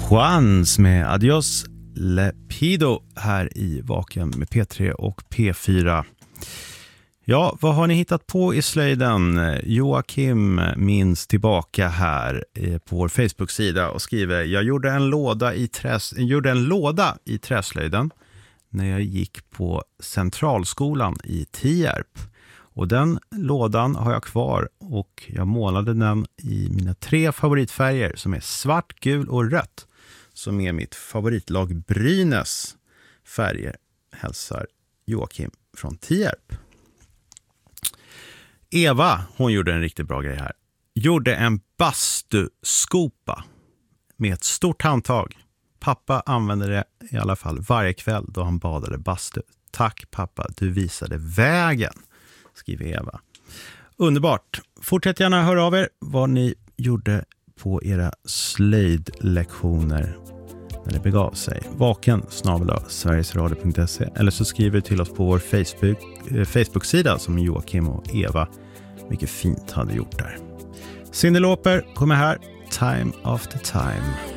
Juans med Adios Lepido här i Vaken med P3 och P4. Ja, vad har ni hittat på i slöjden? Joakim minns tillbaka här på vår Facebook-sida och skriver: jag gjorde en låda i träslöjden när jag gick på Centralskolan i Tierp. Och den lådan har jag kvar och jag målade den i mina 3 favoritfärger som är svart, gul och rött, som är mitt favoritlag Brynäs färger. Hälsar Joakim från Tierp. Eva, hon gjorde en riktigt bra grej här. Gjorde en bastuskopa med ett stort handtag. Pappa använde det i alla fall varje kväll då han badade bastu. Tack pappa, du visade vägen, skriver Eva. Underbart. Fortsätt gärna höra av er vad ni gjorde på era slöjdlektioner när det begav sig. vaken@sverigesradio.se eller så skriver till oss på vår Facebook-sida som Joakim och Eva mycket fint hade gjort där. Cyndi Lauper kommer här, Time After Time.